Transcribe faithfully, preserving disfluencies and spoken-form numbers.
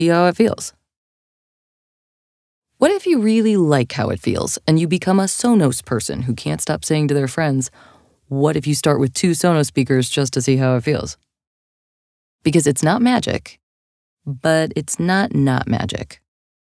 See how it feels. What if you really like how it feels and you become a Sonos person who can't stop saying to their friends, what if you start with two Sonos speakers just to see how it feels? Because it's not magic, but it's not not magic.